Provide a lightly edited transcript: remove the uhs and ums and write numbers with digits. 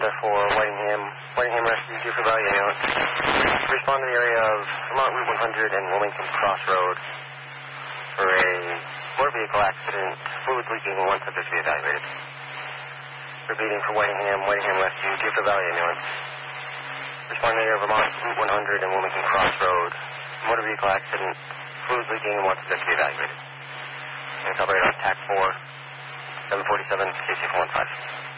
Honda for Whitingham Rescue, due for value ambulance. Respond to the area of Vermont Route 100 and Wilmington Crossroad for a motor vehicle accident, fluids leaking, and one subject to be evaluated. Repeating for Whitingham Rescue, due for value ambulance. Respond to the area of Vermont Route 100 and Wilmington Crossroad, motor vehicle accident, fluids leaking, and one subject to be evaluated. And operator on TAC 4, 747, KC 415.